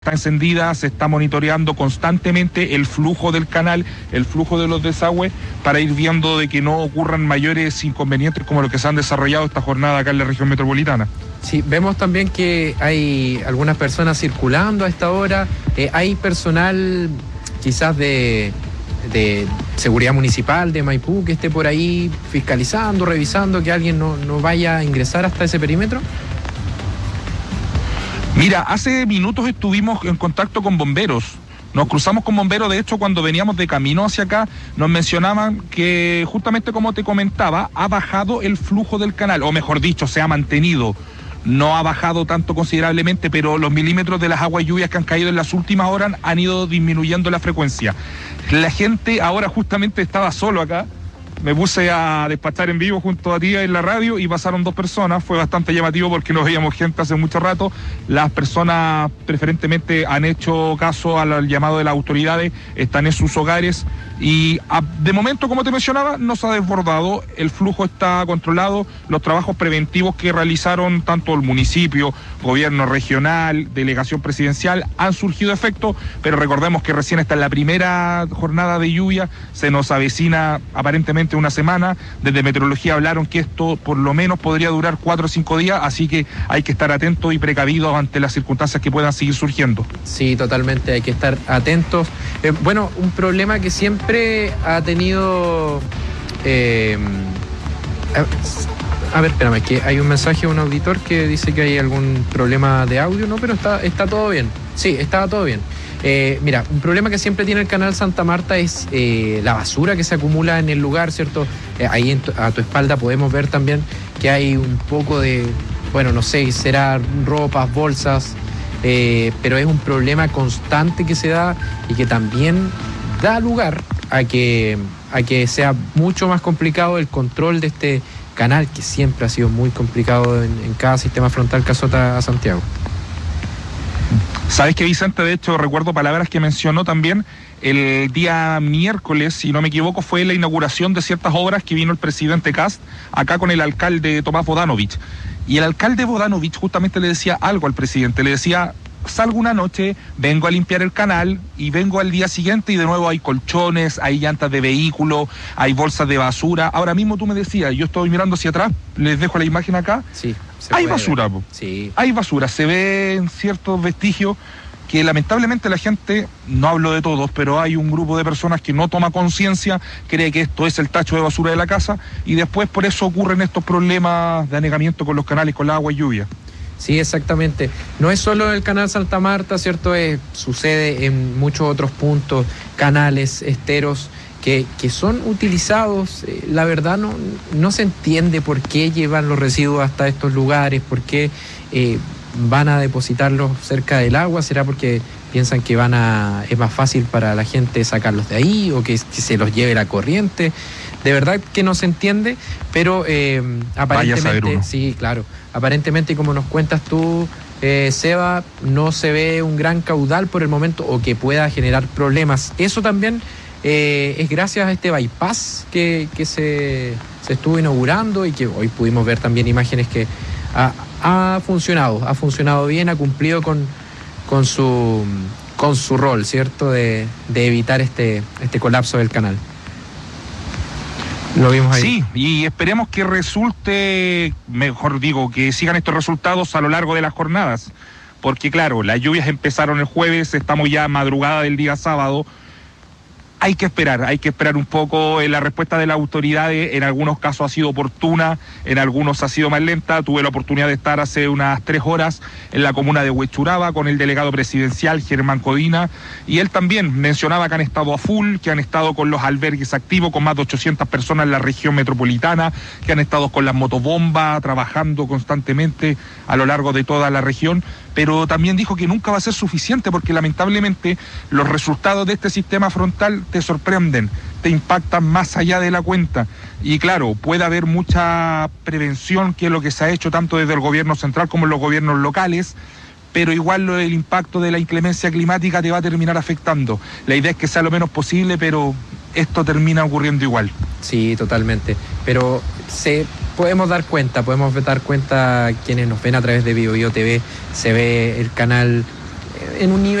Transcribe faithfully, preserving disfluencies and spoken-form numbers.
Está encendida, se está monitoreando constantemente el flujo del canal, el flujo de los desagües, para ir viendo de que no ocurran mayores inconvenientes como los que se han desarrollado esta jornada acá en la región metropolitana. Sí, vemos también que hay algunas personas circulando a esta hora, eh, hay personal quizás de, de seguridad municipal de Maipú que esté por ahí fiscalizando, revisando que alguien no, no vaya a ingresar hasta ese perímetro. Mira, hace minutos estuvimos en contacto con bomberos. Nos cruzamos con bomberos, de hecho, cuando veníamos de camino hacia acá, nos mencionaban que, justamente como te comentaba, ha bajado el flujo del canal, o mejor dicho, se ha mantenido. No ha bajado tanto considerablemente, pero los milímetros de las aguas lluvias que han caído en las últimas horas han ido disminuyendo la frecuencia. La gente ahora justamente estaba solo acá. Me puse a despachar en vivo junto a ti en la radio y pasaron dos personas. Fue bastante llamativo porque no veíamos gente hace mucho rato. Las personas preferentemente han hecho caso al llamado de las autoridades, están en sus hogares y a, de momento, como te mencionaba, no se ha desbordado, el flujo está controlado. Los trabajos preventivos que realizaron tanto el municipio, gobierno regional, delegación presidencial, han surgido efecto, pero recordemos que recién está en la primera jornada de lluvia, se nos avecina aparentemente una semana. Desde meteorología hablaron que esto por lo menos podría durar cuatro o cinco días, así que hay que estar atentos y precavidos ante las circunstancias que puedan seguir surgiendo. Sí, totalmente, hay que estar atentos. Eh, bueno, un problema que siempre ha tenido... Eh, a, a ver, espérame, que hay un mensaje de un auditor que dice que hay algún problema de audio, ¿no? Pero está, está todo bien. Sí, estaba todo bien. Eh, mira, un problema que siempre tiene el canal Santa Marta es eh, la basura que se acumula en el lugar, ¿cierto? Eh, ahí en tu, a tu espalda podemos ver también que hay un poco de, bueno, no sé, será ropas, bolsas, eh, pero es un problema constante que se da y que también da lugar a que, a que sea mucho más complicado el control de este canal, que siempre ha sido muy complicado en, en cada sistema frontal que azota a Santiago. ¿Sabes qué, Vicente? De hecho, recuerdo palabras que mencionó también el día miércoles, si no me equivoco, fue la inauguración de ciertas obras que vino el presidente Kast acá con el alcalde Tomás Bodanovich. Y el alcalde Bodanovich justamente le decía algo al presidente, le decía: salgo una noche, vengo a limpiar el canal y vengo al día siguiente y de nuevo hay colchones, hay llantas de vehículo, hay bolsas de basura. Ahora mismo tú me decías, yo estoy mirando hacia atrás, les dejo la imagen acá. Sí, hay basura, po. Sí. Hay basura, se ven ciertos vestigios que lamentablemente la gente, no hablo de todos, pero hay un grupo de personas que no toma conciencia, cree que esto es el tacho de basura de la casa y después por eso ocurren estos problemas de anegamiento con los canales, con la agua y lluvia. Sí, exactamente. No es solo el canal Santa Marta, ¿cierto? Eh, sucede en muchos otros puntos, canales, esteros, que, que son utilizados. Eh, la verdad no, no se entiende por qué llevan los residuos hasta estos lugares, por qué eh, van a depositarlos cerca del agua. ¿Será porque piensan que van a es más fácil para la gente sacarlos de ahí o que, que se los lleve la corriente? De verdad que no se entiende, pero eh, aparentemente, sí, claro, aparentemente, como nos cuentas tú, eh, Seba, no se ve un gran caudal por el momento o que pueda generar problemas. Eso también eh, es gracias a este bypass que, que se, se estuvo inaugurando y que hoy pudimos ver también imágenes que ha, ha funcionado, ha funcionado bien, ha cumplido con, con, su, con su rol, ¿cierto?, de, de evitar este, este colapso del canal. Lo vimos ahí. Sí, y esperemos que resulte, mejor digo, que sigan estos resultados a lo largo de las jornadas, porque claro, las lluvias empezaron el jueves, estamos ya madrugada del día sábado. Hay que esperar, hay que esperar un poco. La respuesta de las autoridades en algunos casos ha sido oportuna, en algunos ha sido más lenta. Tuve la oportunidad de estar hace unas tres horas en la comuna de Huechuraba con el delegado presidencial Germán Codina, y él también mencionaba que han estado a full, que han estado con los albergues activos, con más de ochocientas personas en la región metropolitana, que han estado con las motobombas, trabajando constantemente a lo largo de toda la región, pero también dijo que nunca va a ser suficiente porque lamentablemente los resultados de este sistema frontal te sorprenden, te impactan más allá de la cuenta. Y claro, puede haber mucha prevención, que es lo que se ha hecho tanto desde el gobierno central como en los gobiernos locales, pero igual lo, el impacto de la inclemencia climática te va a terminar afectando. La idea es que sea lo menos posible, pero esto termina ocurriendo igual. Sí, totalmente. Pero se podemos dar cuenta, podemos dar cuenta quienes nos ven a través de Bio Bio T V, se ve el canal en un nivel